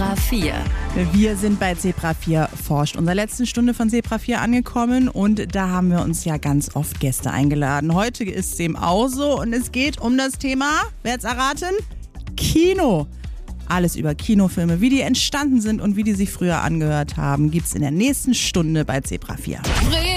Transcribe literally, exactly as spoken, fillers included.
Zebra vier. Wir sind bei Zebra vier forscht, unserer letzten Stunde von Zebra vier angekommen und da haben wir uns ja ganz oft Gäste eingeladen. Heute ist es dem auch so und es geht um das Thema, wer hat's erraten? Kino. Alles über Kinofilme, wie die entstanden sind und wie die sich früher angehört haben, gibt's in der nächsten Stunde bei Zebra vier.